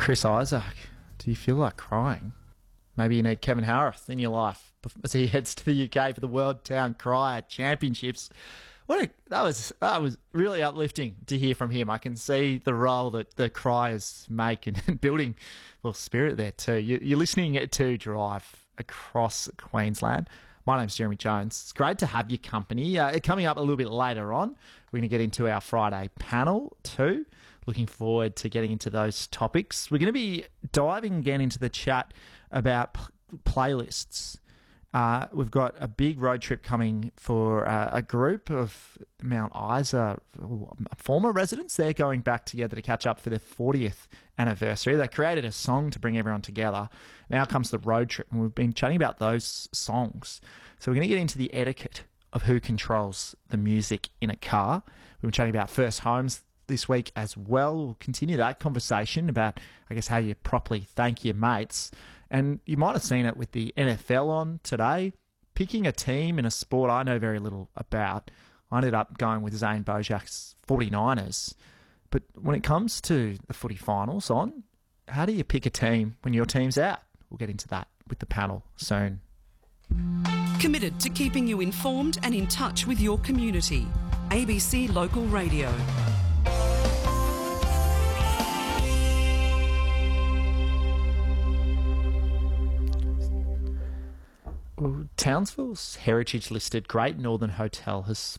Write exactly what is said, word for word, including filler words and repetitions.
Chris Isaac, do you feel like crying? Maybe you need Kevin Harris in your life as he heads to the U K for the World Town Crier Championships. What a, that was that was really uplifting to hear from him. I can see the role that the criers make in building well spirit there too. You, you're listening to Drive across Queensland. My name's Jeremy Jones. It's great to have your company. Uh, coming up a little bit later on, we're going to get into our Friday panel too. Looking forward to getting into those topics. We're going to be diving again into the chat about p- playlists. Uh, we've got a big road trip coming for uh, a group of Mount Isa former residents. They're going back together to catch up for their fortieth anniversary. They created a song to bring everyone together. Now comes the road trip, and we've been chatting about those songs. So we're going to get into the etiquette of who controls the music in a car. We've been chatting about first homes this week as well. We'll continue that conversation about, I guess, how you properly thank your mates. And you might have seen it with the N F L on today. Picking a team in a sport I know very little about. I ended up going with Zane Bojak's forty-niners. But when it comes to the footy finals on, how do you pick a team when your team's out? We'll get into that with the panel soon. Committed to keeping you informed and in touch with your community. A B C Local Radio. Well, Townsville's heritage-listed Great Northern Hotel has